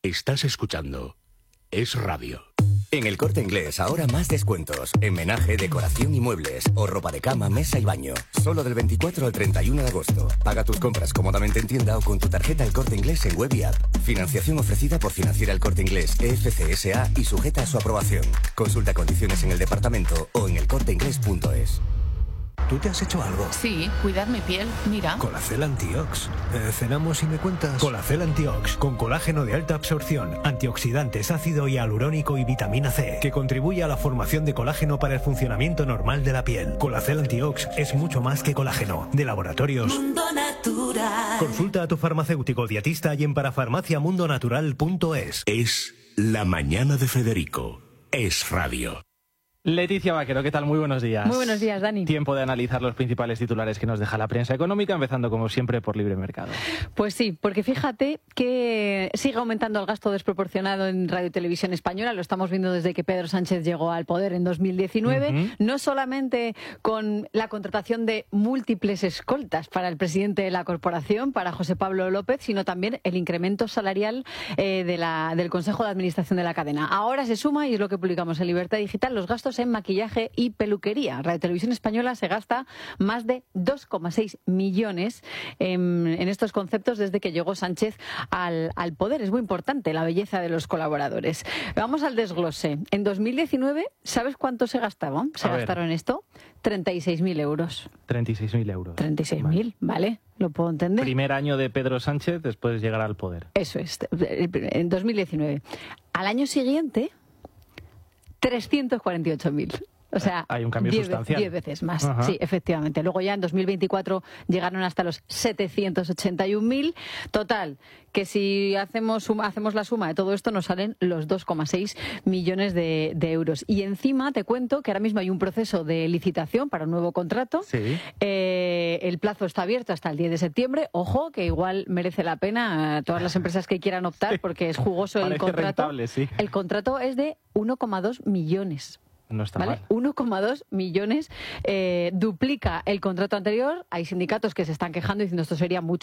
Estás escuchando Es Radio. En El Corte Inglés, ahora más descuentos. En menaje, decoración y muebles. O ropa de cama, mesa y baño. Solo del 24 al 31 de agosto. Paga tus compras cómodamente en tienda o con tu tarjeta El Corte Inglés en web y app. Financiación ofrecida por Financiera El Corte Inglés, EFC S.A. y sujeta a su aprobación. Consulta condiciones en el departamento o en elcorteinglés.es. ¿Tú te has hecho algo? Sí, cuidar mi piel, mira. Colacel Antiox. ¿Cenamos y me cuentas? Colacel Antiox, con colágeno de alta absorción, antioxidantes, ácido hialurónico y vitamina C, que contribuye a la formación de colágeno para el funcionamiento normal de la piel. Colacel Antiox es mucho más que colágeno. De Laboratorios Mundo Natural. Consulta a tu farmacéutico dietista y en parafarmaciamundonatural.es. Es La Mañana de Federico. Es Radio. Leticia Vaquero, ¿qué tal? Muy buenos días. Muy buenos días, Dani. Tiempo de analizar los principales titulares que nos deja la prensa económica, empezando como siempre por Libre Mercado. Pues sí, porque fíjate que sigue aumentando el gasto desproporcionado en Radio y Televisión Española. Lo estamos viendo desde que Pedro Sánchez llegó al poder en 2019. No solamente con la contratación de múltiples escoltas para el presidente de la corporación, para José Pablo López, sino también el incremento salarial del Consejo de Administración de la cadena. Ahora se suma, y es lo que publicamos en Libertad Digital, los gastos en maquillaje y peluquería. Radio Televisión Española se gasta más de 2,6 millones en estos conceptos desde que llegó Sánchez al poder. Es muy importante la belleza de los colaboradores. Vamos al desglose. En 2019, ¿sabes cuánto se gastaban? Se gastaron en esto 36.000 euros. 36.000 euros. 36.000, vale. Lo puedo entender. Primer año de Pedro Sánchez después de llegar al poder. Eso es, en 2019. Al año siguiente, 348.000. O sea, hay un cambio sustancial. 10 veces más. Ajá. Sí, efectivamente. Luego ya en 2024 llegaron hasta los 781.000. Total, que si hacemos la suma de todo esto nos salen los 2,6 millones de euros. Y encima te cuento que ahora mismo hay un proceso de licitación para un nuevo contrato. Sí. El plazo está abierto hasta el 10 de septiembre. Ojo, que igual merece la pena a todas las empresas que quieran optar, porque es jugoso el contrato. Rentable, sí. El contrato es de 1,2 millones. No está ¿vale? mal. 1,2 millones, duplica el contrato anterior. Hay sindicatos que se están quejando diciendo esto sería mucho